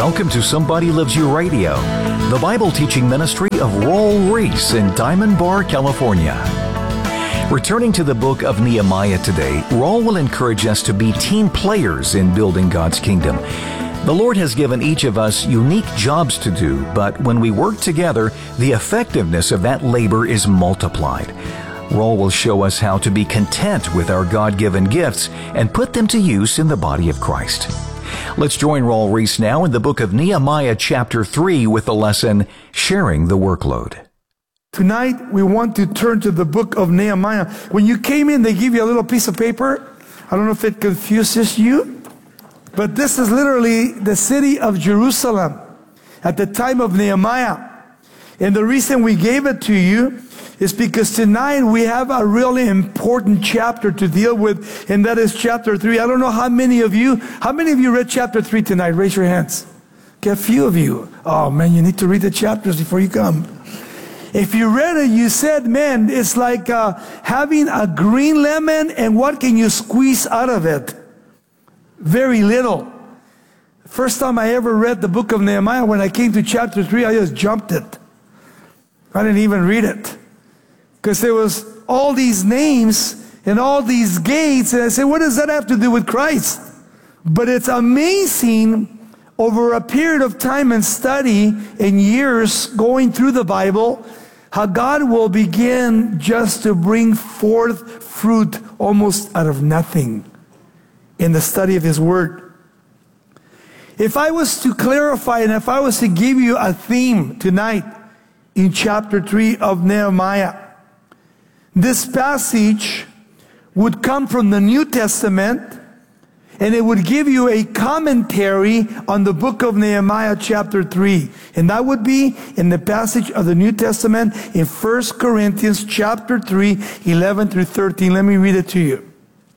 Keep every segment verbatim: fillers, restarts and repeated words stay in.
Welcome to Somebody Loves You Radio, the Bible teaching ministry of Raul Ries in Diamond Bar, California. Returning to the book of Nehemiah today, Raul will encourage us to be team players in building God's kingdom. The Lord has given each of us unique jobs to do, but when we work together, the effectiveness of that labor is multiplied. Raul will show us how to be content with our God-given gifts and put them to use in the body of Christ. Let's join Raul Ries now in the book of Nehemiah chapter three with the lesson, Sharing the Workload. Tonight, we want to turn to the book of Nehemiah. When you came in, they give you a little piece of paper. I don't know if it confuses you, but this is literally the city of Jerusalem at the time of Nehemiah. And the reason we gave it to you is because tonight we have a really important chapter to deal with, and that is chapter three. I don't know how many of you, how many of you read chapter three tonight? Raise your hands. Okay, a few of you. Oh man, you need to read the chapters before you come. If you read it, you said, man, it's like uh, having a green lemon, and what can you squeeze out of it? Very little. First time I ever read the book of Nehemiah, when I came to chapter three, I just jumped it. I didn't even read it. Because there was all these names and all these gates, and I said, what does that have to do with Christ? But it's amazing over a period of time and study and years going through the Bible, how God will begin just to bring forth fruit almost out of nothing in the study of His Word. If I was to clarify and if I was to give you a theme tonight in chapter three of Nehemiah, this passage would come from the New Testament, and it would give you a commentary on the book of Nehemiah chapter three. And that would be in the passage of the New Testament in First Corinthians chapter three, eleven through thirteen. Let me read it to you.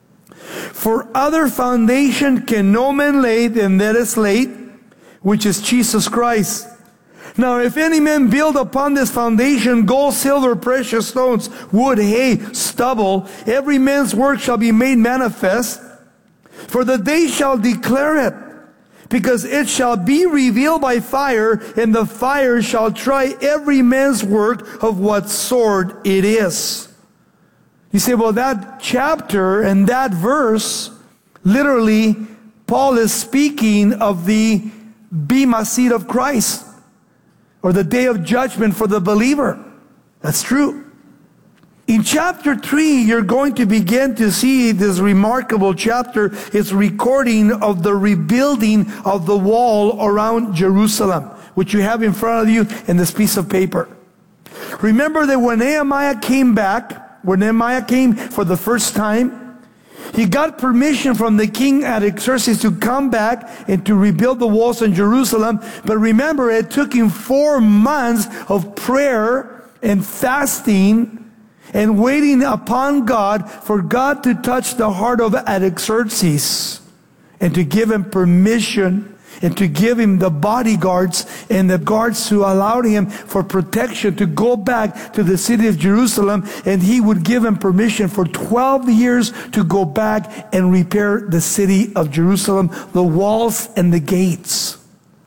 For other foundation can no man lay than that is laid, which is Jesus Christ. Now, if any man build upon this foundation gold, silver, precious stones, wood, hay, stubble, every man's work shall be made manifest, for the day shall declare it, because it shall be revealed by fire, and the fire shall try every man's work of what sort it is. You say, well, that chapter and that verse, literally, Paul is speaking of the Bema seat of Christ, or the day of judgment for the believer. That's true. In chapter three, you're going to begin to see this remarkable chapter. It's recording of the rebuilding of the wall around Jerusalem, which you have in front of you in this piece of paper. Remember that when Nehemiah came back, when Nehemiah came for the first time, he got permission from the king Artaxerxes to come back and to rebuild the walls in Jerusalem. But remember, it took him four months of prayer and fasting and waiting upon God for God to touch the heart of Artaxerxes and to give him permission and to give him the bodyguards and the guards who allowed him for protection to go back to the city of Jerusalem, and he would give him permission for twelve years to go back and repair the city of Jerusalem, the walls and the gates.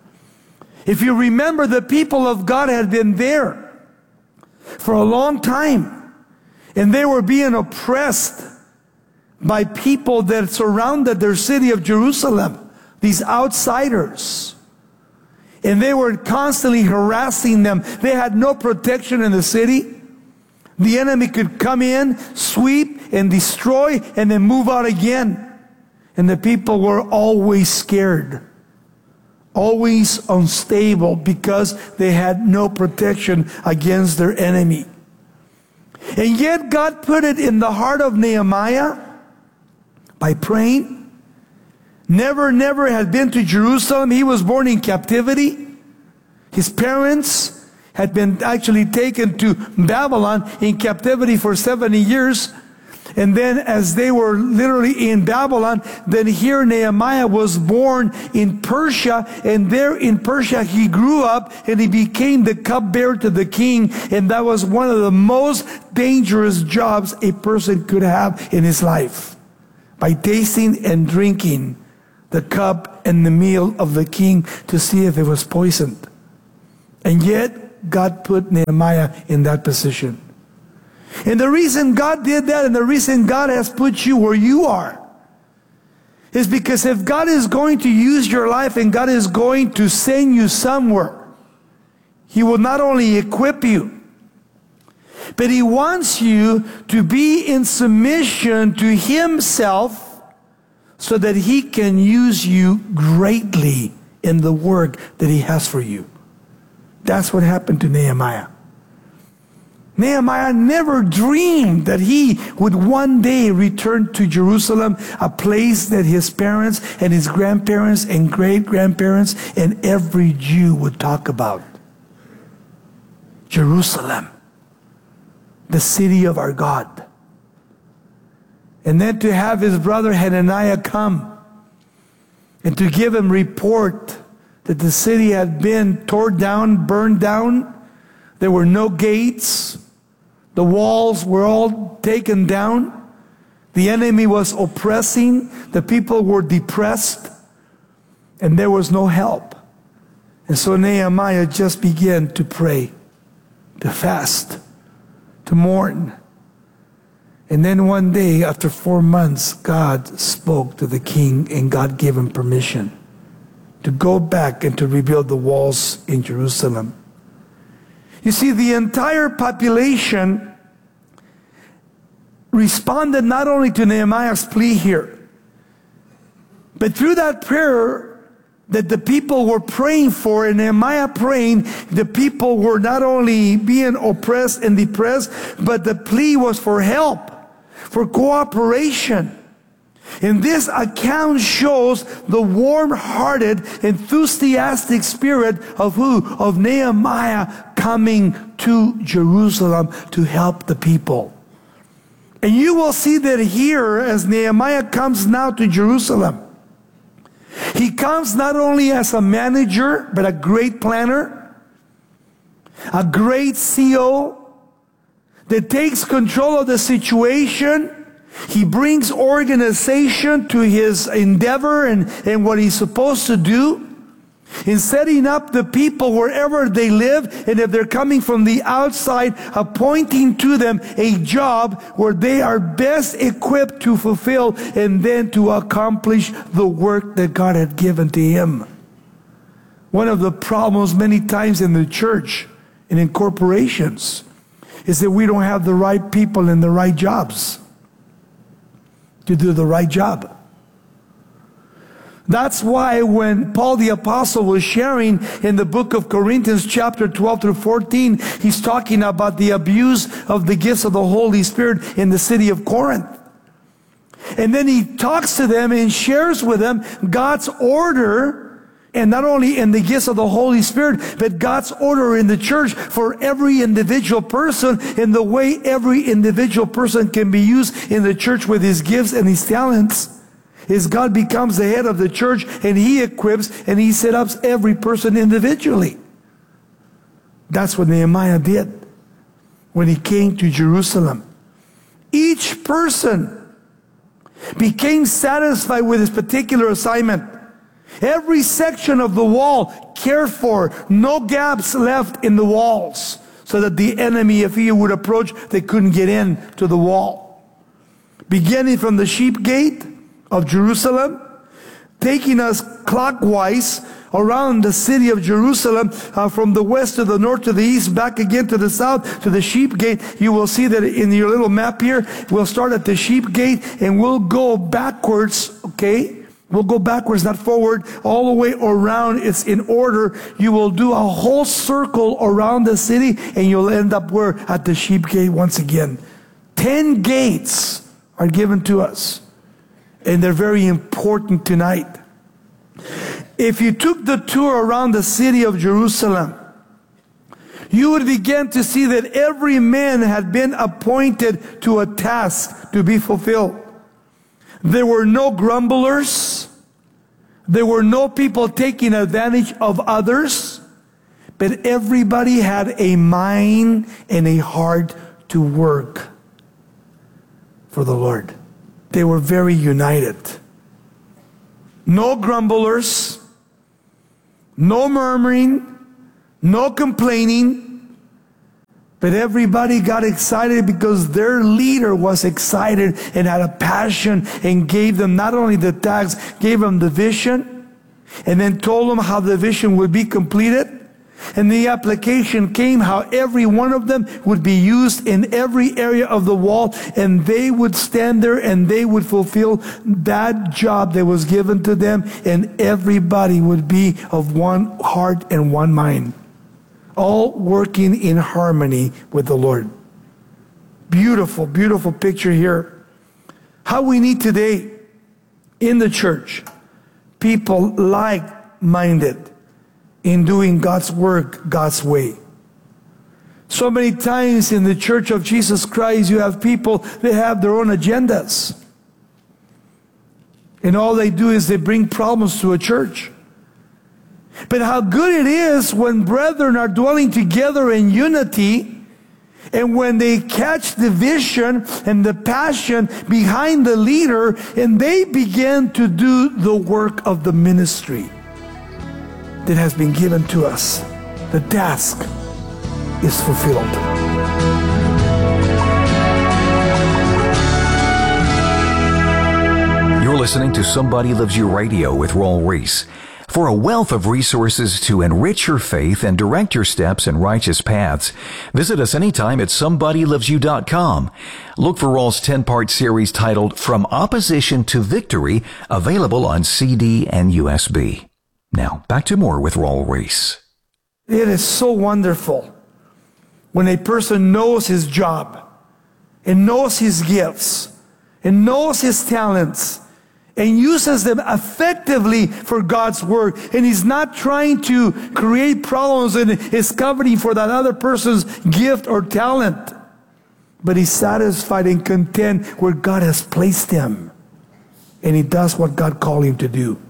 If you remember, the people of God had been there for a long time, and they were being oppressed by people that surrounded their city of Jerusalem, these outsiders. And they were constantly harassing them. They had no protection in the city. The enemy could come in, sweep, and destroy, and then move out again. And the people were always scared, always unstable, because they had no protection against their enemy. And yet God put it in the heart of Nehemiah by praying. Never, never had been to Jerusalem. He was born in captivity. His parents had been actually taken to Babylon in captivity for seventy years. And then as they were literally in Babylon, then here Nehemiah was born in Persia, and there in Persia he grew up and he became the cupbearer to the king. And that was one of the most dangerous jobs a person could have in his life, by tasting and drinking the cup and the meal of the king to see if it was poisoned. And yet, God put Nehemiah in that position. And the reason God did that, and the reason God has put you where you are, is because if God is going to use your life and God is going to send you somewhere, He will not only equip you, but He wants you to be in submission to Himself so that He can use you greatly in the work that He has for you. That's what happened to Nehemiah. Nehemiah never dreamed that he would one day return to Jerusalem, a place that his parents and his grandparents and great-grandparents and every Jew would talk about. Jerusalem, the city of our God. And then to have his brother Hananiah come and to give him report that the city had been torn down, burned down. There were no gates. The walls were all taken down. The enemy was oppressing. The people were depressed. And there was no help. And so Nehemiah just began to pray, to fast, to mourn. And then one day, after four months, God spoke to the king and God gave him permission to go back and to rebuild the walls in Jerusalem. You see, the entire population responded not only to Nehemiah's plea here, but through that prayer that the people were praying for, and Nehemiah praying, the people were not only being oppressed and depressed, but the plea was for help, for cooperation. And this account shows the warm-hearted, enthusiastic spirit of who? Of Nehemiah coming to Jerusalem to help the people. And you will see that here as Nehemiah comes now to Jerusalem. He comes not only as a manager, but a great planner, a great C E O that takes control of the situation. He brings organization to his endeavor and, and what he's supposed to do in setting up the people wherever they live, and if they're coming from the outside, appointing to them a job where they are best equipped to fulfill and then to accomplish the work that God had given to him. One of the problems many times in the church and in corporations is that we don't have the right people in the right jobs to do the right job. That's why when Paul the Apostle was sharing in the book of Corinthians chapter twelve through fourteen, he's talking about the abuse of the gifts of the Holy Spirit in the city of Corinth. And then he talks to them and shares with them God's order, and not only in the gifts of the Holy Spirit, but God's order in the church for every individual person, in the way every individual person can be used in the church with his gifts and his talents. Is God becomes the head of the church, and he equips and he set up every person individually. That's what Nehemiah did when he came to Jerusalem. Each person became satisfied with his particular assignment. Every section of the wall cared for, no gaps left in the walls, so that the enemy, if he would approach, they couldn't get in to the wall. Beginning from the sheep gate of Jerusalem, taking us clockwise around the city of Jerusalem, uh, from the west to the north to the east, back again to the south to the sheep gate. You will see that in your little map here, we'll start at the sheep gate and we'll go backwards, okay? We'll go backwards, not forward, all the way around. It's in order. You will do a whole circle around the city and you'll end up where? At the sheep gate once again. Ten gates are given to us. And they're very important tonight. If you took the tour around the city of Jerusalem, you would begin to see that every man had been appointed to a task to be fulfilled. There were no grumblers. There were no people taking advantage of others. But everybody had a mind and a heart to work for the Lord. They were very united. no grumblers, no murmuring, no complaining. But everybody got excited because their leader was excited and had a passion and gave them not only the tags, gave them the vision, and then told them how the vision would be completed. And the application came how every one of them would be used in every area of the wall, and they would stand there and they would fulfill that job that was given to them, and everybody would be of one heart and one mind, all working in harmony with the Lord. Beautiful, beautiful picture here. How we need today in the church people like-minded in doing God's work God's way. So many times in the Church of Jesus Christ, you have people that have their own agendas. And all they do is they bring problems to a church. But how good it is when brethren are dwelling together in unity, and when they catch the vision and the passion behind the leader, and they begin to do the work of the ministry that has been given to us. The task is fulfilled. You're listening to Somebody Loves You Radio with Raul Ries. For a wealth of resources to enrich your faith and direct your steps in righteous paths, visit us anytime at somebody loves you dot com. Look for Raul's ten-part series titled From Opposition to Victory, available on C D and U S B. Now, back to more with Raul Ries. It is so wonderful when a person knows his job and knows his gifts and knows his talents and uses them effectively for God's work. And he's not trying to create problems and is covering for that other person's gift or talent, but he's satisfied and content where God has placed him. And he does what God called him to do.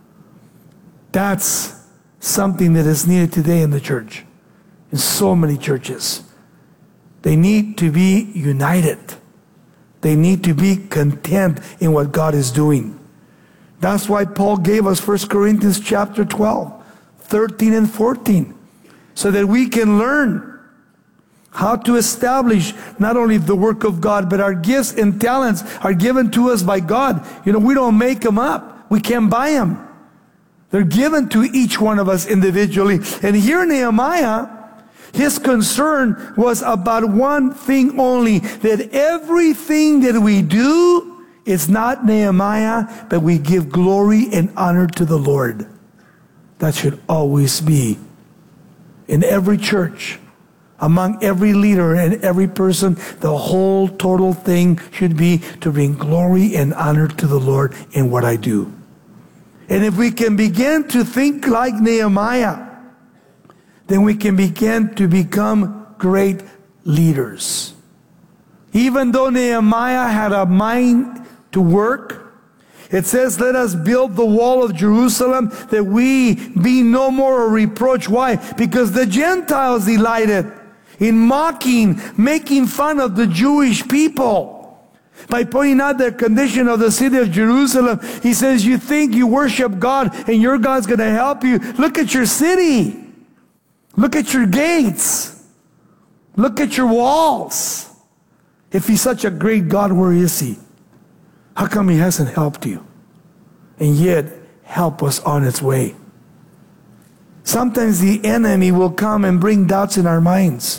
That's something that is needed today in the church, in so many churches. They need to be united. They need to be content in what God is doing. That's why Paul gave us First Corinthians chapter twelve, thirteen and fourteen, so that we can learn how to establish not only the work of God, but our gifts and talents are given to us by God. You know, we don't make them up. We can't buy them. They're given to each one of us individually. And here Nehemiah, his concern was about one thing only, that everything that we do is not Nehemiah, but we give glory and honor to the Lord. That should always be in every church, among every leader and every person. The whole total thing should be to bring glory and honor to the Lord in what I do. And if we can begin to think like Nehemiah, then we can begin to become great leaders. Even though Nehemiah had a mind to work, it says, let us build the wall of Jerusalem that we be no more a reproach. Why? Because the Gentiles delighted in mocking, making fun of the Jewish people. By pointing out the condition of the city of Jerusalem, he says, you think you worship God and your God's going to help you. Look at your city. Look at your gates. Look at your walls. If he's such a great God, where is he? How come he hasn't helped you? And yet, help was on its way. Sometimes the enemy will come and bring doubts in our minds.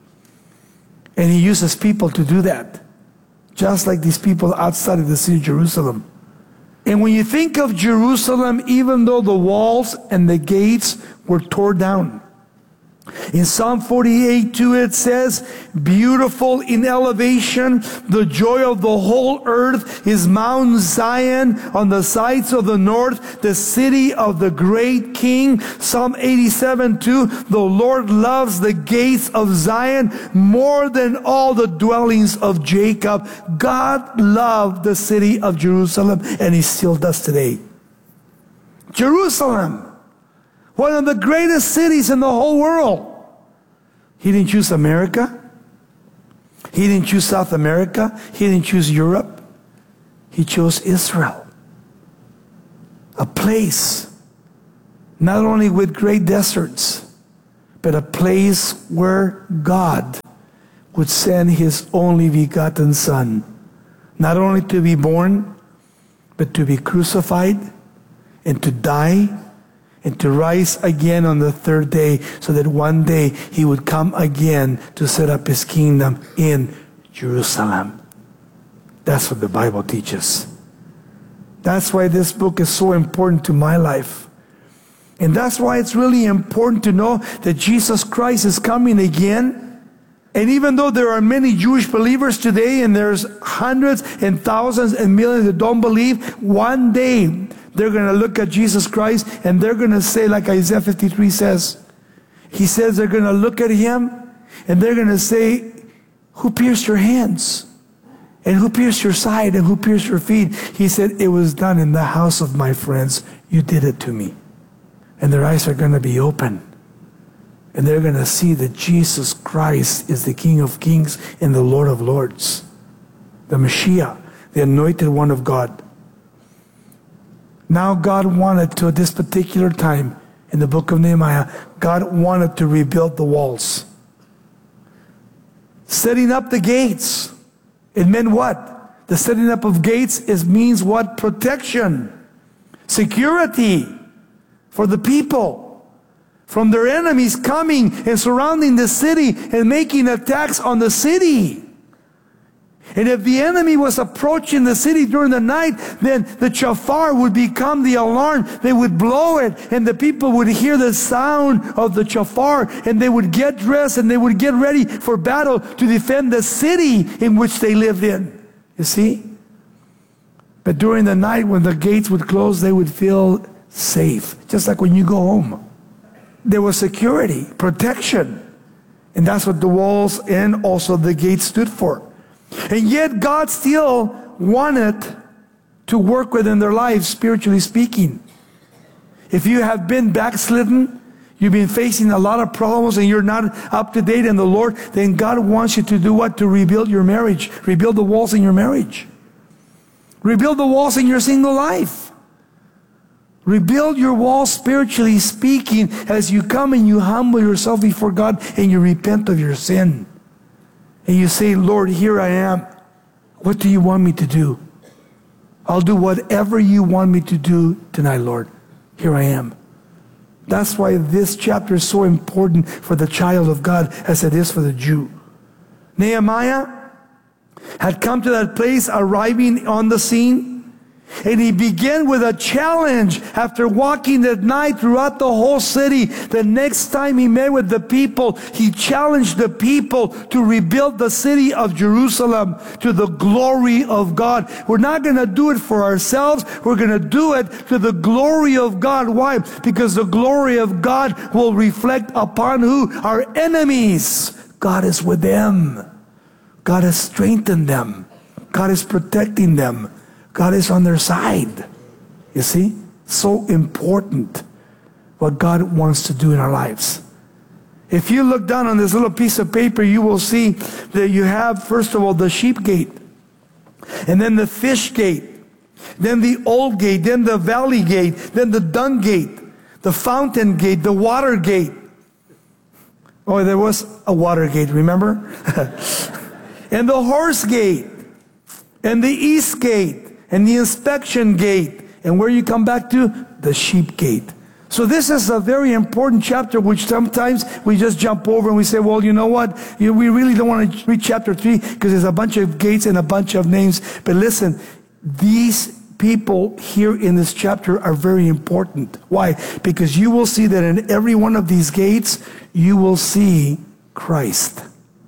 And he uses people to do that. Just like these people outside of the city of Jerusalem. And when you think of Jerusalem, even though the walls and the gates were torn down, in Psalm forty-eight two it says, beautiful in elevation, the joy of the whole earth is Mount Zion on the sides of the north, the city of the great King. Psalm eighty-seven two, the Lord loves the gates of Zion more than all the dwellings of Jacob. God loved the city of Jerusalem, and he still does today. Jerusalem, one of the greatest cities in the whole world. He didn't choose America. He didn't choose South America. He didn't choose Europe. He chose Israel. a place not only with great deserts, but a place where God would send his only begotten Son, not only to be born, but to be crucified and to die and to rise again on the third day, so that one day he would come again to set up his kingdom in Jerusalem. That's what the Bible teaches. That's why this book is so important to my life. And that's why it's really important to know that Jesus Christ is coming again. And even though there are many Jewish believers today, and there's hundreds and thousands and millions that don't believe, one day they're going to look at Jesus Christ and they're going to say, like Isaiah fifty-three says, he says they're going to look at him and they're going to say, who pierced your hands? And who pierced your side? And who pierced your feet? He said, it was done in the house of my friends. You did it to me. And their eyes are going to be open. And they're going to see that Jesus Christ is the King of Kings and the Lord of Lords. The Messiah, the anointed one of God. Now God wanted to, at this particular time in the book of Nehemiah, God wanted to rebuild the walls. Setting up the gates. It meant what? The setting up of gates is means what? Protection. Security for the people from their enemies coming and surrounding the city and making attacks on the city. And if the enemy was approaching the city during the night, then the shofar would become the alarm. They would blow it, and the people would hear the sound of the shofar, and they would get dressed and they would get ready for battle to defend the city in which they lived in. You see? But during the night when the gates would close, they would feel safe. Just like when you go home. There was security, protection. And that's what the walls and also the gates stood for. And yet God still wanted to work within their lives, spiritually speaking. If you have been backslidden, you've been facing a lot of problems and you're not up to date in the Lord, then God wants you to do what? To rebuild your marriage. Rebuild the walls in your marriage. Rebuild the walls in your single life. Rebuild your walls, spiritually speaking, as you come and you humble yourself before God and you repent of your sin. And you say, Lord, here I am. What do you want me to do? I'll do whatever you want me to do tonight, Lord. Here I am. That's why this chapter is so important for the child of God as it is for the Jew. Nehemiah had come to that place, arriving on the scene. And he began with a challenge after walking that night throughout the whole city. The next time he met with the people, he challenged the people to rebuild the city of Jerusalem to the glory of God. We're not going to do it for ourselves. We're going to do it to the glory of God. Why? Because the glory of God will reflect upon who? Our enemies. God is with them. God has strengthened them. God is protecting them. God is on their side. You see? So important what God wants to do in our lives. If you look down on this little piece of paper, you will see that you have, first of all, the sheep gate, and then the fish gate, then the old gate, then the valley gate, then the dung gate, the fountain gate, the water gate. Oh, there was a water gate, remember? And the horse gate, and the east gate, and the inspection gate, and where you come back to? The sheep gate. So this is a very important chapter, which sometimes we just jump over and we say, well, you know what? You, we really don't want to read chapter three because there's a bunch of gates and a bunch of names. But listen, these people here in this chapter are very important. Why? Because you will see that in every one of these gates, you will see Christ.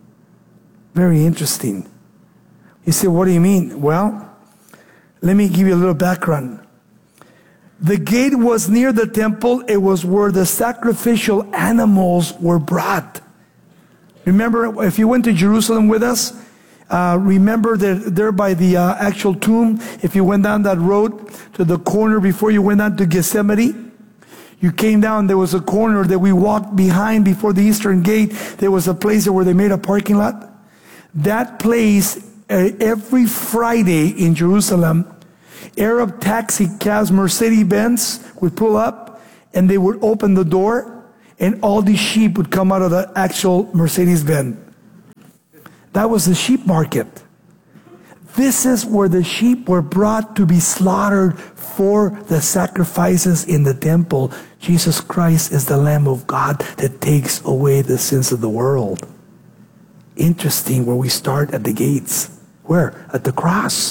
Very interesting. You say, what do you mean? Well, let me give you a little background. The gate was near the temple. It was where the sacrificial animals were brought. Remember, if you went to Jerusalem with us, uh, remember that there by the uh, actual tomb, if you went down that road to the corner before you went down to Gethsemane, you came down, there was a corner that we walked behind before the eastern gate. There was a place where they made a parking lot. That place, Uh, every Friday in Jerusalem, Arab taxi cabs, Mercedes-Benz, would pull up and they would open the door and all these sheep would come out of the actual Mercedes-Benz. That was the sheep market. This is where the sheep were brought to be slaughtered for the sacrifices in the temple. Jesus Christ is the Lamb of God that takes away the sins of the world. Interesting, where we start at the gates. Where? At the cross.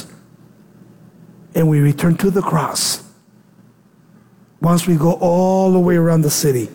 And we return to the cross. Once we go all the way around the city.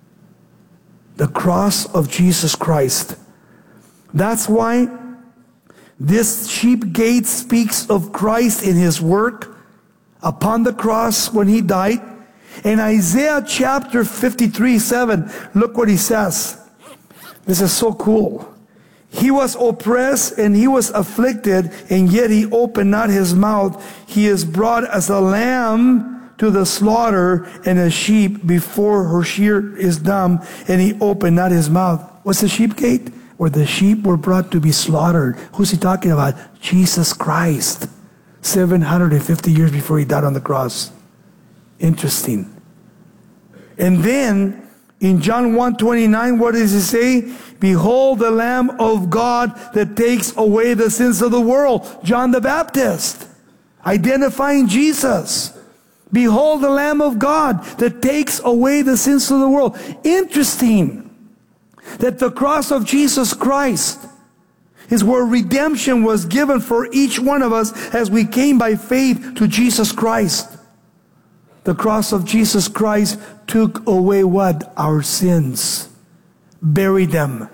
The cross of Jesus Christ. That's why this sheep gate speaks of Christ in his work upon the cross when he died. In Isaiah chapter fifty-three, seven, look what he says. This is so cool. He was oppressed and he was afflicted, and yet he opened not his mouth. He is brought as a lamb to the slaughter, and a sheep before her shear is dumb, and he opened not his mouth. What's the sheep gate? Where the sheep were brought to be slaughtered. Who's he talking about? Jesus Christ. seven hundred fifty years before he died on the cross. Interesting. And then in John one twenty-nine, what does he say? Behold the Lamb of God that takes away the sins of the world. John the Baptist, identifying Jesus. Behold the Lamb of God that takes away the sins of the world. Interesting that the cross of Jesus Christ is where redemption was given for each one of us as we came by faith to Jesus Christ. The cross of Jesus Christ took away what? Our sins. Buried them.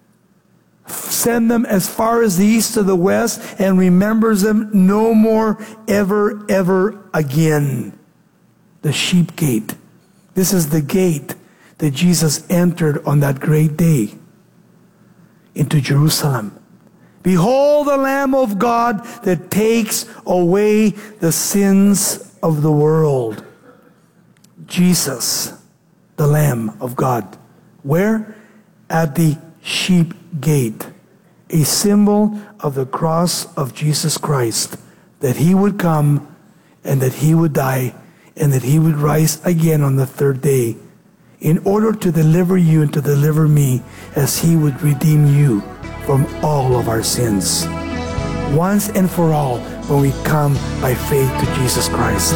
Send them as far as the east to the west, and remembers them no more ever, ever again. The sheep gate. This is the gate that Jesus entered on that great day into Jerusalem. Behold the Lamb of God that takes away the sins of the world. Jesus, the Lamb of God. Where? At the sheep gate. A symbol of the cross of Jesus Christ. That he would come and that he would die and that he would rise again on the third day, in order to deliver you and to deliver me, as he would redeem you from all of our sins. Once and for all, when we come by faith to Jesus Christ.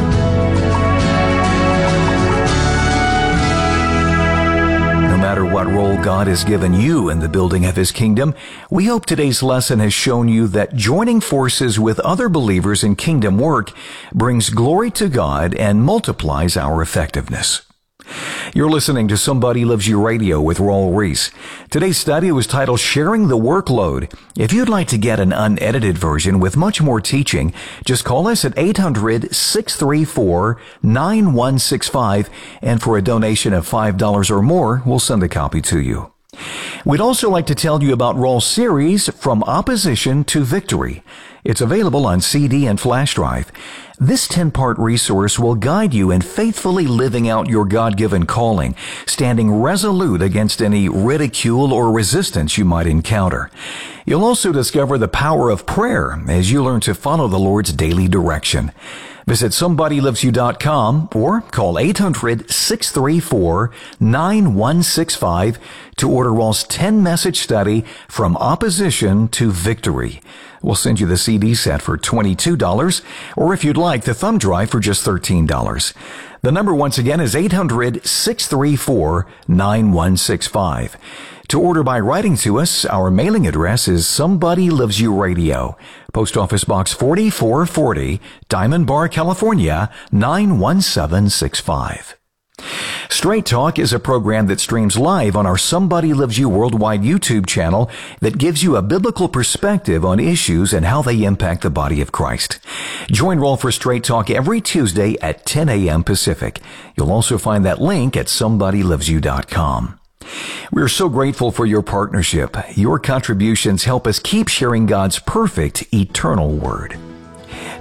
No matter what role God has given you in the building of his kingdom, we hope today's lesson has shown you that joining forces with other believers in kingdom work brings glory to God and multiplies our effectiveness. You're listening to Somebody Loves You Radio with Raul Ries. Today's study was titled Sharing the Workload. If you'd like to get an unedited version with much more teaching, just call us at eight hundred, six three four, nine one six five, and for a donation of five dollars or more, we'll send a copy to you. We'd also like to tell you about Raul's series, From Opposition to Victory. It's available on C D and flash drive. This ten-part resource will guide you in faithfully living out your God-given calling, standing resolute against any ridicule or resistance you might encounter. You'll also discover the power of prayer as you learn to follow the Lord's daily direction. Visit somebody loves you dot com or call eight hundred, six three four, nine one six five to order Raul's ten-message study, From Opposition to Victory. We'll send you the C D set for twenty-two dollars, or if you'd like, the thumb drive for just thirteen dollars. The number once again is eight hundred, six three four, nine one six five. To order by writing to us, our mailing address is Somebody Loves You Radio, Post Office Box forty-four forty, Diamond Bar, California, nine one seven six five. Straight Talk is a program that streams live on our Somebody Loves You Worldwide YouTube channel that gives you a biblical perspective on issues and how they impact the body of Christ. Join Raul for Straight Talk every Tuesday at ten a.m. Pacific. You'll also find that link at somebody loves you dot com. We're so grateful for your partnership. Your contributions help us keep sharing God's perfect, eternal Word.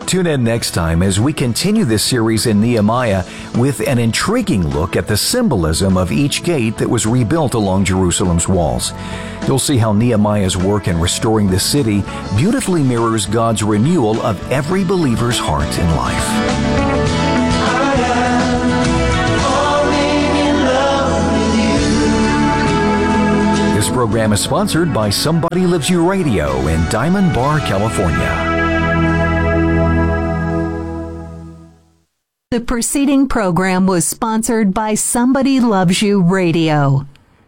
Tune in next time as we continue this series in Nehemiah with an intriguing look at the symbolism of each gate that was rebuilt along Jerusalem's walls. You'll see how Nehemiah's work in restoring the city beautifully mirrors God's renewal of every believer's heart and life. This program is sponsored by Somebody Loves You Radio in Diamond Bar, California. The preceding program was sponsored by Somebody Loves You Radio.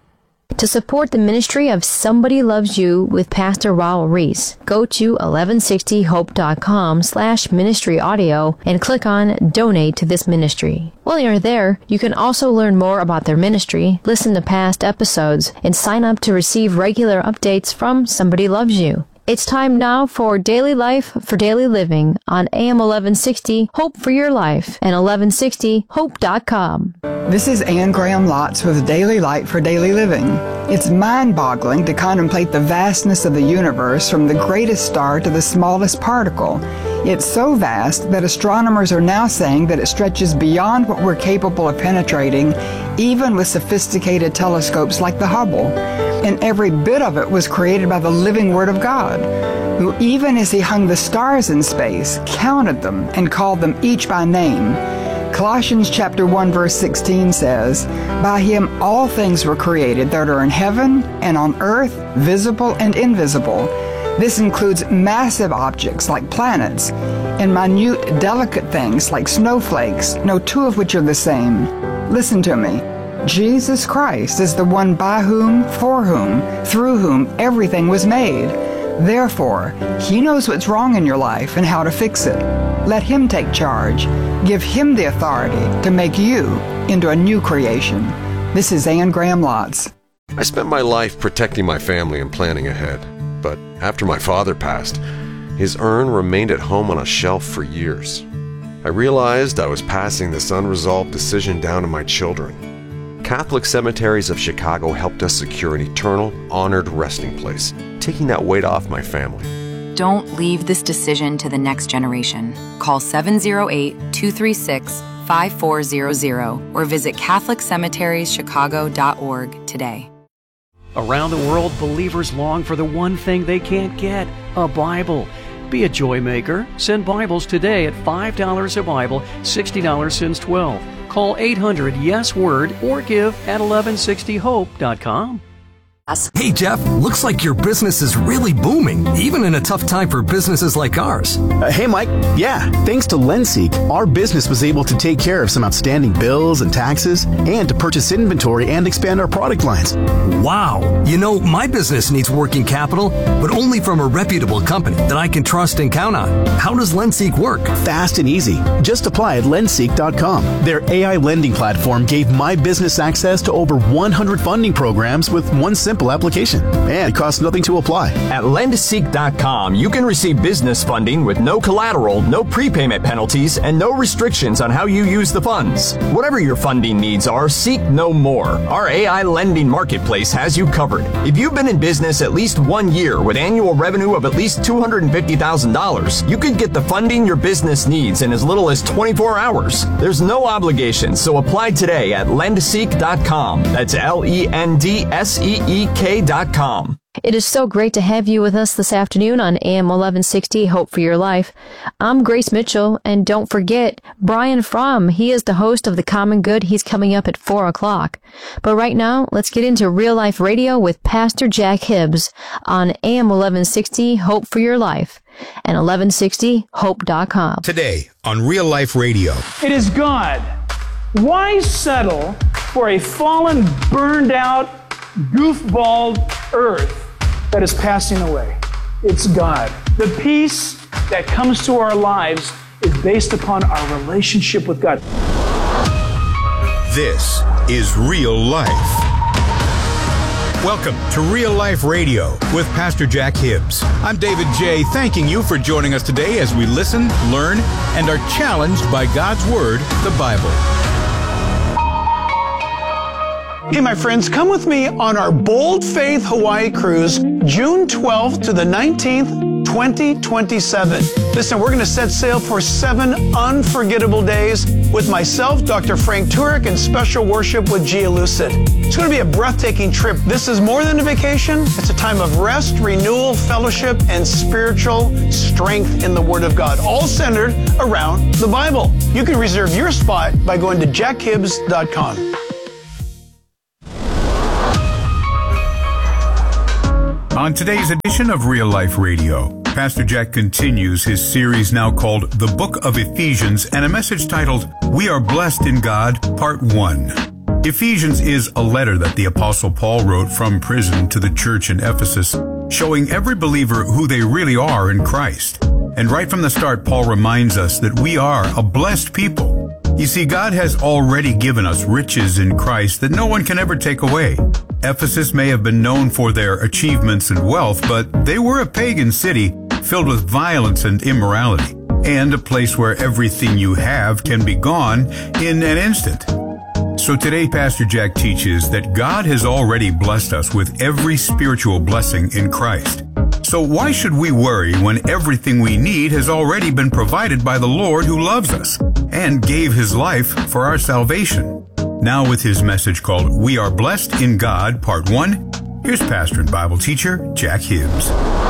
To support the ministry of Somebody Loves You with Pastor Raul Reese, go to eleven sixty hope dot com slash ministry audio and click on Donate to this ministry. While you're there, you can also learn more about their ministry, listen to past episodes, and sign up to receive regular updates from Somebody Loves You. It's time now for Daily Life for Daily Living on A M eleven sixty Hope for Your Life and eleven sixty hope dot com. This is Ann Graham Lotz with Daily Light for Daily Living. It's mind-boggling to contemplate the vastness of the universe from the greatest star to the smallest particle. It's so vast that astronomers are now saying that it stretches beyond what we're capable of penetrating, even with sophisticated telescopes like the Hubble. And every bit of it was created by the living Word of God, who, even as He hung the stars in space, counted them and called them each by name. Colossians chapter one verse sixteen says, "By Him all things were created that are in heaven and on earth, visible and invisible." This includes massive objects like planets and minute, delicate things like snowflakes, no two of which are the same. Listen to me. Jesus Christ is the one by whom, for whom, through whom everything was made. Therefore, He knows what's wrong in your life and how to fix it. Let Him take charge. Give Him the authority to make you into a new creation. This is Ann Graham Lotz. I spent my life protecting my family and planning ahead. But after my father passed, his urn remained at home on a shelf for years. I realized I was passing this unresolved decision down to my children. Catholic Cemeteries of Chicago helped us secure an eternal, honored resting place, taking that weight off my family. Don't leave this decision to the next generation. Call seven oh eight, two three six, five four zero zero or visit catholic cemeteries chicago dot org today. Around the world, believers long for the one thing they can't get, a Bible. Be a joy maker. Send Bibles today at five dollars a Bible, sixty dollars since twelve. Call eight hundred yes word or give at eleven sixty hope dot com. Hey Jeff, looks like your business is really booming, even in a tough time for businesses like ours. Uh, hey Mike, yeah, thanks to Lenseek, our business was able to take care of some outstanding bills and taxes and to purchase inventory and expand our product lines. Wow, you know, my business needs working capital, but only from a reputable company that I can trust and count on. How does Lenseek work? Fast and easy. Just apply at lenseek dot com. Their A I lending platform gave my business access to over one hundred funding programs with one simple application, and it costs nothing to apply. At lenseek dot com, you can receive business funding with no collateral, no prepayment penalties, and no restrictions on how you use the funds. Whatever your funding needs are, seek no more. Our A I lending marketplace has you covered. If you've been in business at least one year with annual revenue of at least two hundred fifty thousand dollars, you could get the funding your business needs in as little as twenty-four hours. There's no obligation, so apply today at lenseek dot com. That's L E N D S E E K dot com. It is so great to have you with us this afternoon on A M eleven sixty Hope for Your Life. I'm Grace Mitchell, and don't forget, Brian Fromm, he is the host of The Common Good. He's coming up at four o'clock. But right now, let's get into Real Life Radio with Pastor Jack Hibbs on A M eleven sixty Hope for Your Life and eleven sixty hope dot com. Today on Real Life Radio. It is God. Why settle for a fallen, burned out, goofball earth that is passing away? It's God. The peace that comes to our lives is based upon our relationship with God. This is Real Life. Welcome to Real Life Radio with Pastor Jack Hibbs. I'm David J., thanking you for joining us today as we listen, learn, and are challenged by God's Word, the Bible. Hey, my friends, come with me on our Bold Faith Hawaii cruise, June twelfth to the nineteenth, twenty twenty-seven. Listen, we're going to set sail for seven unforgettable days with myself, Doctor Frank Turek, and special worship with Gia Lucid. It's going to be a breathtaking trip. This is more than a vacation. It's a time of rest, renewal, fellowship, and spiritual strength in the Word of God, all centered around the Bible. You can reserve your spot by going to jack hibbs dot com. On today's edition of Real Life Radio, Pastor Jack continues his series now called The Book of Ephesians and a message titled, We Are Blessed in God, Part one. Ephesians is a letter that the Apostle Paul wrote from prison to the church in Ephesus, showing every believer who they really are in Christ. And right from the start, Paul reminds us that we are a blessed people. You see, God has already given us riches in Christ that no one can ever take away. Ephesus may have been known for their achievements and wealth, but they were a pagan city filled with violence and immorality, and a place where everything you have can be gone in an instant. So today, Pastor Jack teaches that God has already blessed us with every spiritual blessing in Christ. So why should we worry when everything we need has already been provided by the Lord who loves us and gave His life for our salvation? Now with his message called We Are Blessed in God, Part one, here's pastor and Bible teacher Jack Hibbs.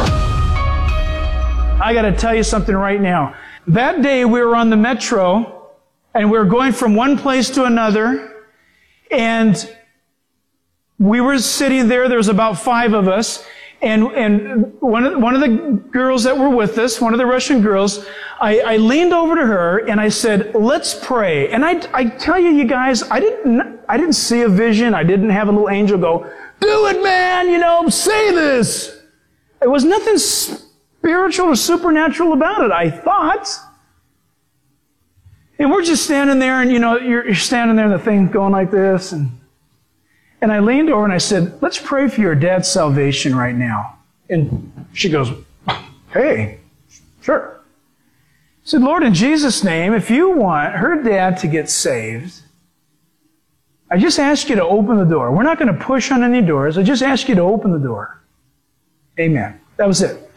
I got to tell you something right now. That day we were on the metro and we were going from one place to another, and we were sitting there. There was about five of us. And, and one of, one of the girls that were with us, one of the Russian girls, I, I leaned over to her and I said, let's pray. And I, I tell you, you guys, I didn't, I didn't see a vision. I didn't have a little angel go, do it, man, you know, say this. There was nothing spiritual or supernatural about it, I thought. And we're just standing there, and, you know, you're, you're standing there and the thing's going like this, and And I leaned over and I said, let's pray for your dad's salvation right now. And she goes, hey, sure. I said, Lord, in Jesus' name, if you want her dad to get saved, I just ask you to open the door. We're not going to push on any doors. I just ask you to open the door. Amen. That was it.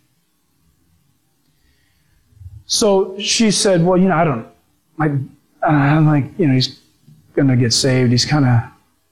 So she said, well, you know, I don't, I, I'm like, you know, he's going to get saved. He's kind of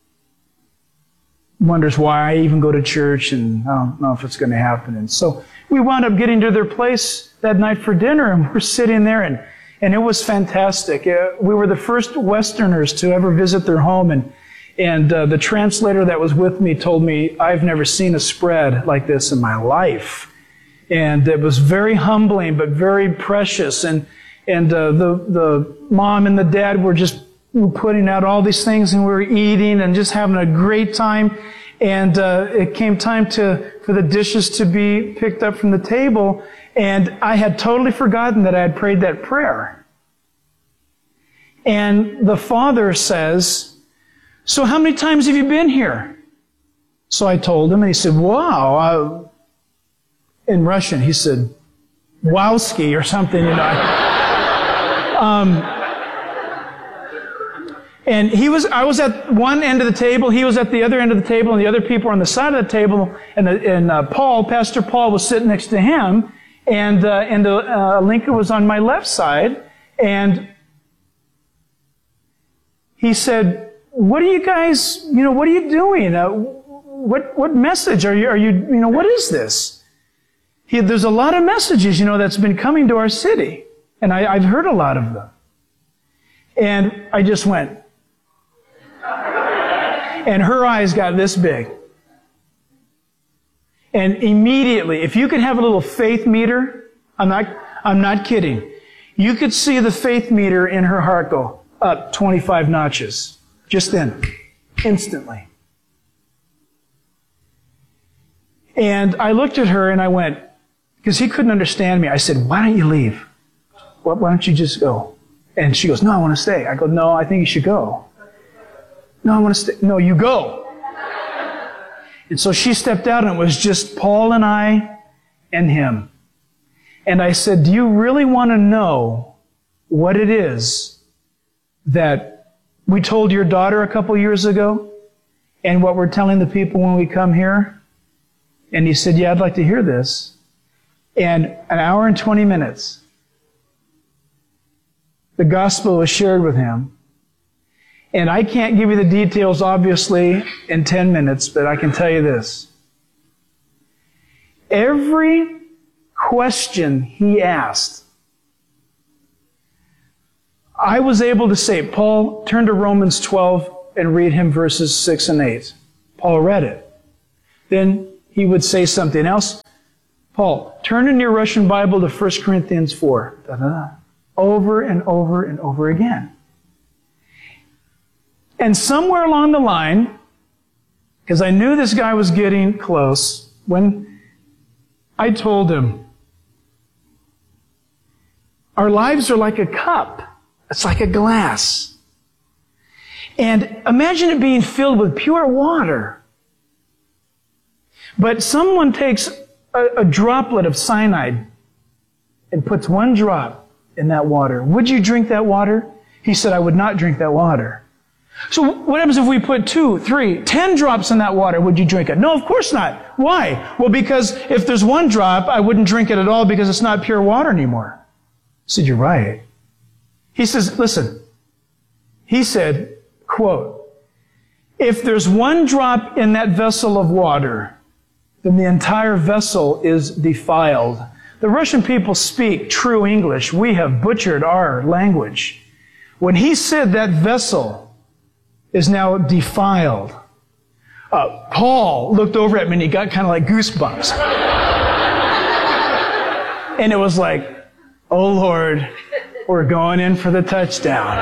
wonders why I even go to church, and I don't know if it's going to happen. And so we wound up getting to their place that night for dinner, and we're sitting there, and, and it was fantastic. Uh, we were the first Westerners to ever visit their home, and, and uh, the translator that was with me told me, I've never seen a spread like this in my life. And it was very humbling, but very precious. And, and uh, the, the mom and the dad were just we were putting out all these things, and we were eating and just having a great time. And uh, it came time to for the dishes to be picked up from the table, and I had totally forgotten that I had prayed that prayer. And the father says, so how many times have you been here? So I told him, and he said, wow. Uh, in Russian, he said, wowski or something, you know. um, And he was, I was at one end of the table, he was at the other end of the table, and the other people were on the side of the table, and, the, and uh, Paul, Pastor Paul, was sitting next to him, and uh, and uh, Lincoln was on my left side, and he said, what are you guys, you know, what are you doing? Uh, what what message are you, are you, you know, what is this? He, there's a lot of messages, you know, that's been coming to our city, and I, I've heard a lot of them. And I just went, and her eyes got this big. And immediately, if you could have a little faith meter, I'm not, I'm not kidding, you could see the faith meter in her heart go up twenty-five notches. Just then. Instantly. And I looked at her and I went, because he couldn't understand me, I said, why don't you leave? Why don't you just go? And she goes, no, I want to stay. I go, no, I think you should go. No, I want to stay. No, you go. And so she stepped out, and it was just Paul and I and him. And I said, do you really want to know what it is that we told your daughter a couple years ago, and what we're telling the people when we come here? And he said, yeah, I'd like to hear this. And an hour and twenty minutes, the gospel was shared with him. And I can't give you the details, obviously, in ten minutes, but I can tell you this. Every question he asked, I was able to say, Paul, turn to Romans twelve and read him verses six and eight. Paul read it. Then he would say something else. Paul, turn in your Russian Bible to First Corinthians four. Da-da-da. Over and over and over again. And somewhere along the line, because I knew this guy was getting close, when I told him, our lives are like a cup. It's like a glass. And imagine it being filled with pure water. But someone takes a, a droplet of cyanide and puts one drop in that water. Would you drink that water? He said, I would not drink that water. So what happens if we put two, three, ten drops in that water? Would you drink it? No, of course not. Why? Well, because if there's one drop, I wouldn't drink it at all because it's not pure water anymore. I said, you're right. He says, listen, he said, quote, if there's one drop in that vessel of water, then the entire vessel is defiled. The Russian people speak true English. We have butchered our language. When he said that vessel is now defiled, uh, Paul looked over at me and he got kind of like goosebumps. And it was like, oh Lord, we're going in for the touchdown.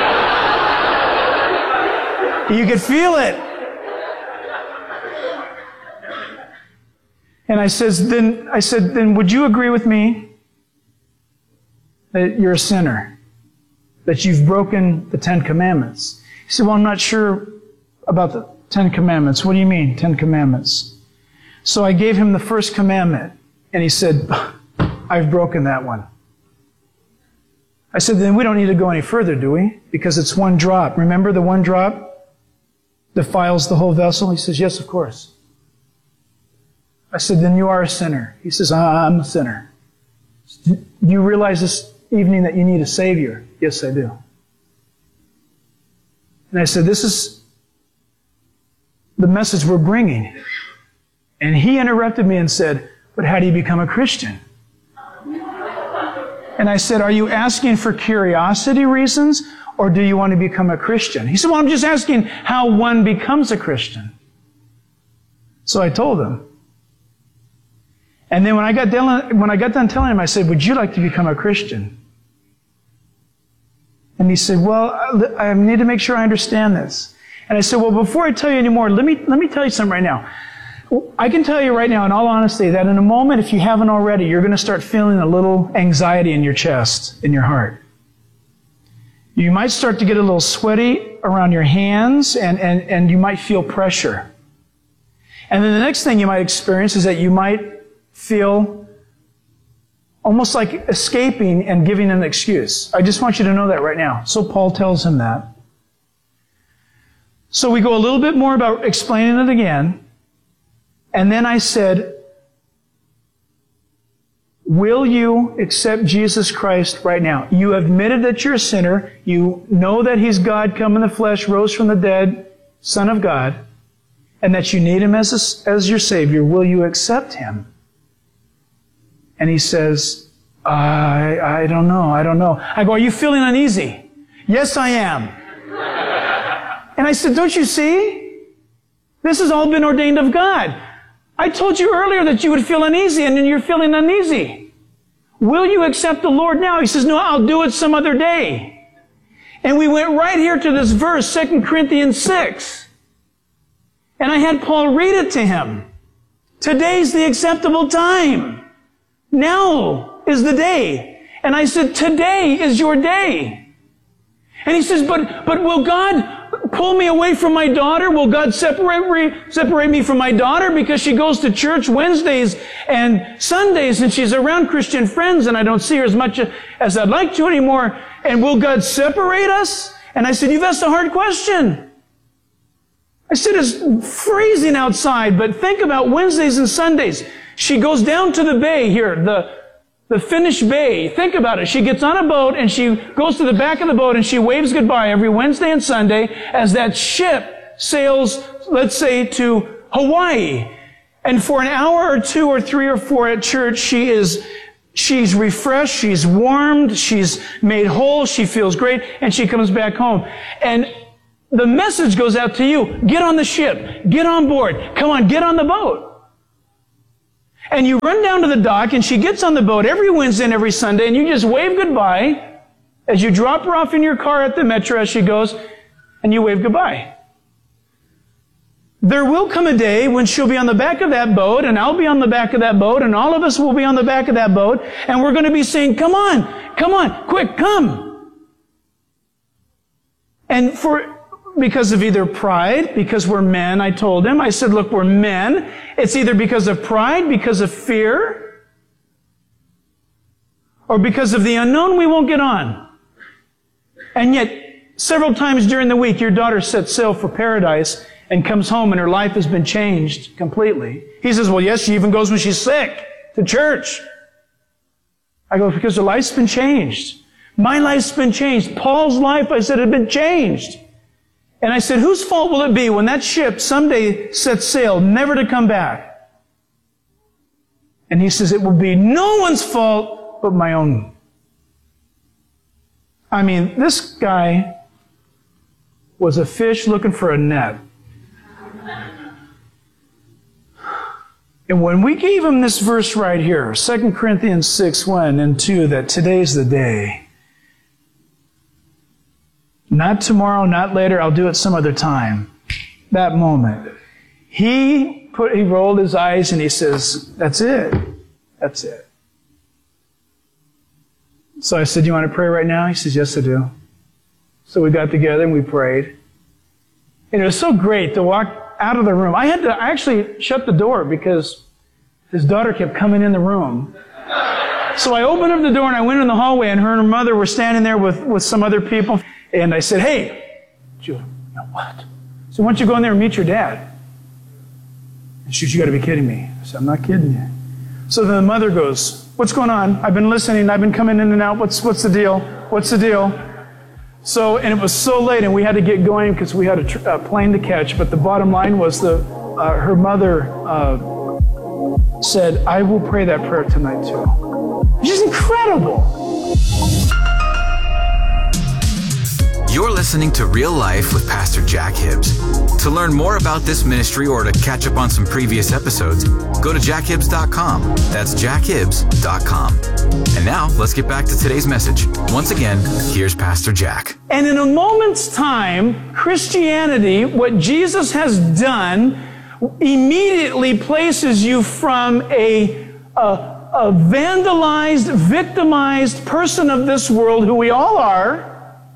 You could feel it. And I says, then I said, then would you agree with me that you're a sinner, that you've broken the Ten Commandments? He said, well, I'm not sure about the Ten Commandments. What do you mean, Ten Commandments? So I gave him the first commandment, and he said, I've broken that one. I said, then we don't need to go any further, do we? Because it's one drop. Remember the one drop defiles the whole vessel? He says, yes, of course. I said, then you are a sinner. He says, I'm a sinner. Do you realize this evening that you need a Savior? Yes, I do. And I said, this is the message we're bringing. And he interrupted me and said, but how do you become a Christian? And I said, are you asking for curiosity reasons, or do you want to become a Christian? He said, well, I'm just asking how one becomes a Christian. So I told him. And then when I got done, when I got done telling him, I said, would you like to become a Christian? And he said, well, I need to make sure I understand this. And I said, well, before I tell you any more, let me, let me tell you something right now. I can tell you right now, in all honesty, that in a moment, if you haven't already, you're going to start feeling a little anxiety in your chest, in your heart. You might start to get a little sweaty around your hands, and, and, and you might feel pressure. And then the next thing you might experience is that you might feel almost like escaping and giving an excuse. I just want you to know that right now. So Paul tells him that. So we go a little bit more about explaining it again. And then I said, will you accept Jesus Christ right now? You admitted that you're a sinner. You know that He's God, come in the flesh, rose from the dead, Son of God, and that you need Him as, a, as your Savior. Will you accept Him? And he says, I, I don't know, I don't know. I go, are you feeling uneasy? Yes, I am. And I said, don't you see? This has all been ordained of God. I told you earlier that you would feel uneasy, and then you're feeling uneasy. Will you accept the Lord now? He says, no, I'll do it some other day. And we went right here to this verse, Second Corinthians six. And I had Paul read it to him. Today's the acceptable time. Now is the day. And I said, today is your day. And he says, but, but will God pull me away from my daughter? Will God separate me, separate me from my daughter because she goes to church Wednesdays and Sundays and she's around Christian friends and I don't see her as much as I'd like to anymore? And will God separate us? And I said, you've asked a hard question. I said, it's freezing outside, but think about Wednesdays and Sundays. She goes down to the bay here, the, the Finnish bay. Think about it. She gets on a boat and she goes to the back of the boat and she waves goodbye every Wednesday and Sunday as that ship sails, let's say, to Hawaii. And for an hour or two or three or four at church, she is, she's refreshed, she's warmed, she's made whole, she feels great, and she comes back home. And the message goes out to you. Get on the ship. Get on board. Come on, get on the boat. And you run down to the dock, and she gets on the boat every Wednesday and every Sunday, and you just wave goodbye as you drop her off in your car at the metro as she goes, and you wave goodbye. There will come a day when she'll be on the back of that boat, and I'll be on the back of that boat, and all of us will be on the back of that boat, and we're going to be saying, come on, come on, quick, come. And for... because of either pride, because we're men, I told him. I said, look, we're men. It's either because of pride, because of fear, or because of the unknown, we won't get on. And yet, several times during the week, your daughter sets sail for paradise and comes home and her life has been changed completely. He says, well, yes, she even goes when she's sick to church. I go, because her life's been changed. My life's been changed. Paul's life, I said, had been changed. And I said, whose fault will it be when that ship someday sets sail, never to come back? And he says, it will be no one's fault but my own. I mean, this guy was a fish looking for a net. And when we gave him this verse right here, Second Corinthians six, one and two, that today's the day. Not tomorrow, not later, I'll do it some other time. That moment. He put, he rolled his eyes and he says, that's it. That's it. So I said, you want to pray right now? He says, yes, I do. So we got together and we prayed. And it was so great to walk out of the room. I had to actually shut the door because his daughter kept coming in the room. So I opened up the door and I went in the hallway and her and her mother were standing there with, with some other people. And I said, hey, Julie, you know what? So why don't you go in there and meet your dad? And she said, you got to be kidding me. I said, I'm not kidding you. So then the mother goes, what's going on? I've been listening. I've been coming in and out. What's, what's the deal? What's the deal? So, and it was so late and we had to get going because we had a, tr- a plane to catch. But the bottom line was the, uh, her mother uh, said, I will pray that prayer tonight too. Which is incredible. You're listening to Real Life with Pastor Jack Hibbs. To learn more about this ministry or to catch up on some previous episodes, go to jack hibbs dot com. That's jack hibbs dot com. And now, let's get back to today's message. Once again, here's Pastor Jack. And in a moment's time, Christianity, what Jesus has done, immediately places you from a, a, a vandalized, victimized person of this world, who we all are,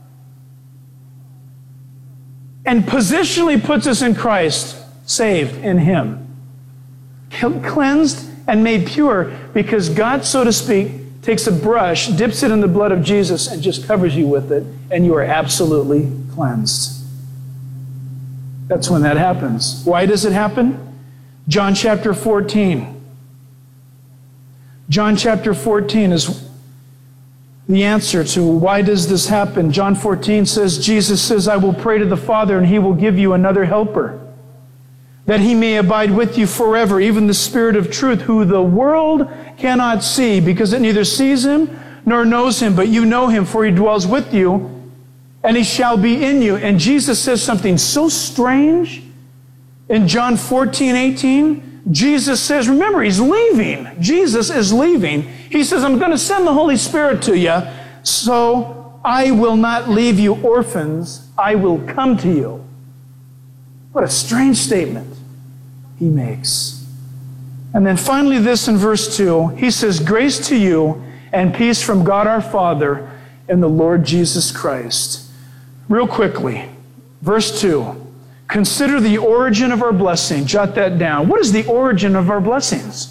and positionally puts us in Christ, saved in Him. Cleansed and made pure because God, so to speak, takes a brush, dips it in the blood of Jesus, and just covers you with it, and you are absolutely cleansed. That's when that happens. Why does it happen? John chapter fourteen. John chapter fourteen is the answer to why does this happen. John fourteen says, Jesus says, I will pray to the Father and He will give you another helper, that He may abide with you forever, even the Spirit of truth, who the world cannot see, because it neither sees Him nor knows Him, but you know Him, for He dwells with you, and He shall be in you. And Jesus says something so strange in John fourteen, eighteen. Jesus says, remember, He's leaving. Jesus is leaving. He says, I'm going to send the Holy Spirit to you, so I will not leave you orphans. I will come to you. What a strange statement He makes. And then finally this in verse two, He says, grace to you and peace from God our Father and the Lord Jesus Christ. Real quickly, verse two. Consider the origin of our blessing. Jot that down. What is the origin of our blessings?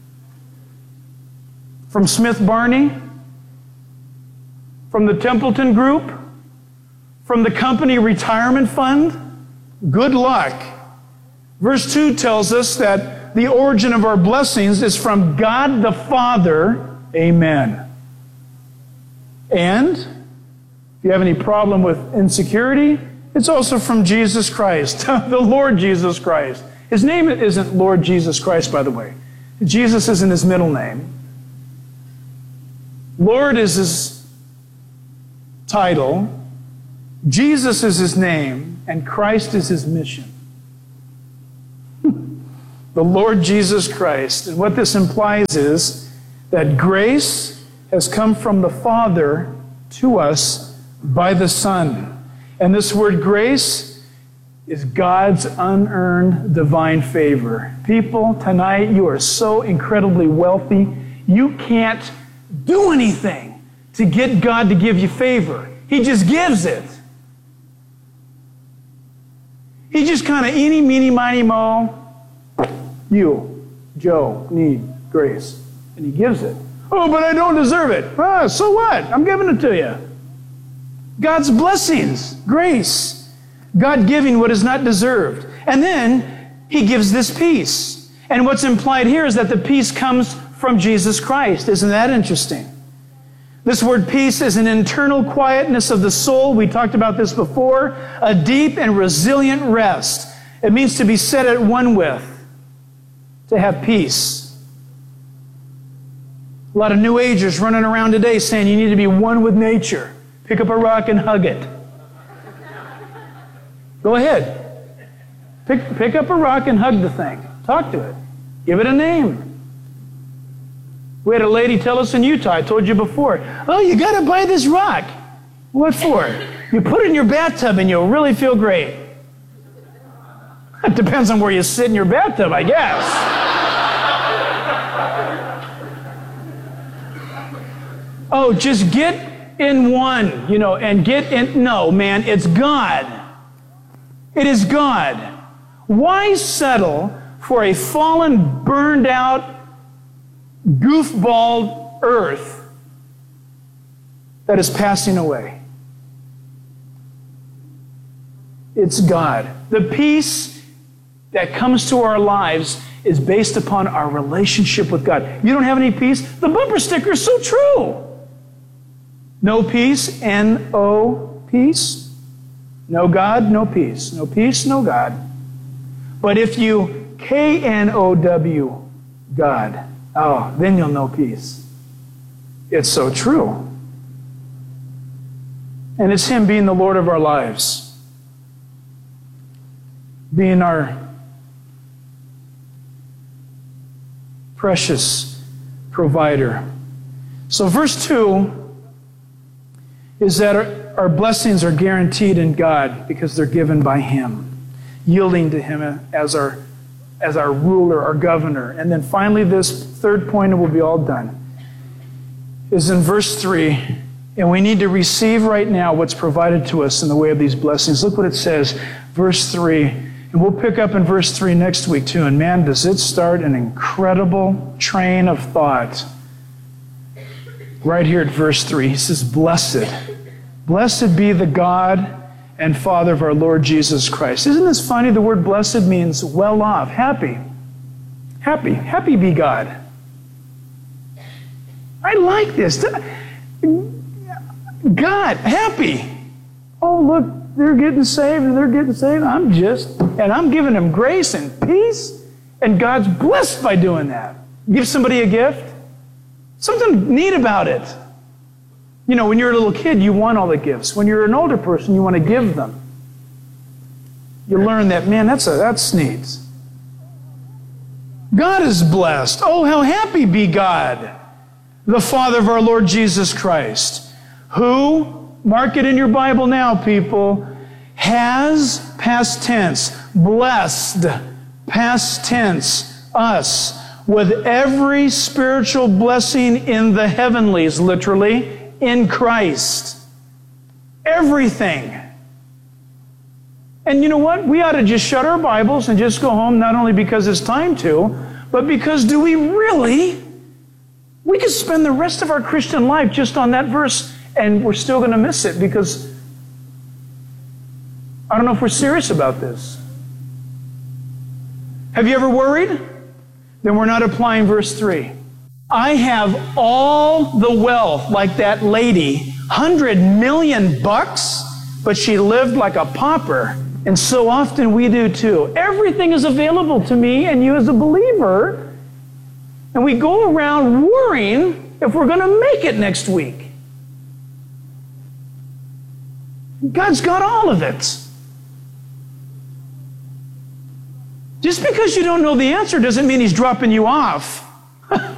From Smith Barney? From the Templeton Group? From the company retirement fund? Good luck. Verse two tells us that that the origin of our blessings is from God the Father. Amen. And if you have any problem with insecurity, it's also from Jesus Christ, the Lord Jesus Christ. His name isn't Lord Jesus Christ, by the way. Jesus isn't his middle name. Lord is his title. Jesus is his name, and Christ is his mission. The Lord Jesus Christ. And what this implies is that grace has come from the Father to us by the Son. And this word grace is God's unearned divine favor. People, tonight you are so incredibly wealthy, you can't do anything to get God to give you favor. He just gives it. He just kind of eeny, meeny, miny, mo. You, Joe, need grace. And he gives it. Oh, but I don't deserve it. Ah, so what? I'm giving it to you. God's blessings, grace. God giving what is not deserved. And then he gives this peace. And what's implied here is that the peace comes from Jesus Christ. Isn't that interesting? This word peace is an internal quietness of the soul. We talked about this before. A deep and resilient rest. It means to be set at one with. To have peace. A lot of New Agers running around today saying you need to be one with nature. Pick up a rock and hug it. Go ahead. Pick, pick up a rock and hug the thing. Talk to it. Give it a name. We had a lady tell us in Utah, I told you before, oh, you got to buy this rock. What for? You put it in your bathtub and you'll really feel great. It depends on where you sit in your bathtub, I guess. Oh, just get in one, you know, and get in. No, man, it's God. It is God. Why settle for a fallen, burned out, goofball earth that is passing away? It's God. The peace that comes to our lives is based upon our relationship with God. You don't have any peace? The bumper sticker is so true. No peace, N O, peace. No God, no peace. No peace, no God. But if you K N O W, God, oh, then you'll know peace. It's so true. And it's him being the Lord of our lives. Being our precious provider. So verse two is that our, our blessings are guaranteed in God because they're given by him, yielding to him as our, as our ruler, our governor. And then finally, this third point, and we'll be all done, is in verse three, and we need to receive right now what's provided to us in the way of these blessings. Look what it says, verse three, and we'll pick up in verse three next week too, and man, does it start an incredible train of thought. Right here at verse three, he says, blessed. Blessed be the God and Father of our Lord Jesus Christ. Isn't this funny? The word blessed means well off, happy. Happy. Happy be God. I like this. God, happy. Oh, look, they're getting saved and they're getting saved. I'm just, and I'm giving them grace and peace, and God's blessed by doing that. Give somebody a gift. Something neat about it. You know, when you're a little kid, you want all the gifts. When you're an older person, you want to give them. You learn that, man, that's a, that's neat. God is blessed. Oh, how happy be God, the Father of our Lord Jesus Christ, who, mark it in your Bible now, people, has, past tense, blessed, past tense, us, with every spiritual blessing in the heavenlies, literally, in Christ. Everything. And you know what? We ought to just shut our Bibles and just go home, not only because it's time to, but because do we really? We could spend the rest of our Christian life just on that verse, and we're still going to miss it because I don't know if we're serious about this. Have you ever worried? then we're not applying verse three. I have all the wealth like that lady, hundred million bucks, but she lived like a pauper. And so often we do too. Everything is available to me and you as a believer, and we go around worrying if we're going to make it next week. God's got all of it. Just because you don't know the answer doesn't mean He's dropping you off.